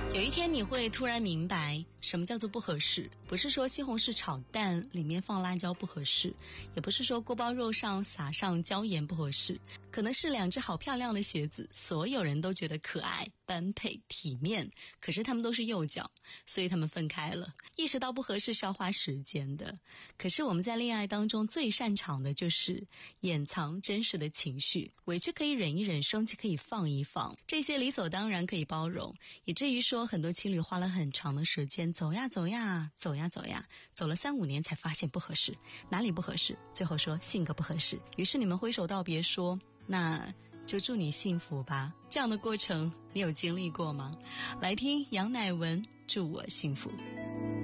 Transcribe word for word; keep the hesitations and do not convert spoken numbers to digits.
有一天你会突然明白什么叫做不合适，不是说西红柿炒蛋里面放辣椒不合适，也不是说锅包肉上撒上椒盐不合适，可能是两只好漂亮的鞋子，所有人都觉得可爱、般配、体面，可是他们都是右脚，所以他们分开了。意识到不合适是要花时间的，可是我们在恋爱当中最擅长的就是掩藏真实的情绪，委屈可以忍一忍，生气可以放一放，这些理所当然可以包容，以至于说很多情侣花了很长的时间走呀走呀走呀走呀走了三五年才发现不合适，哪里不合适，最后说性格不合适，于是你们挥手道别说那就祝你幸福吧。这样的过程你有经历过吗？来听杨乃文祝我幸福。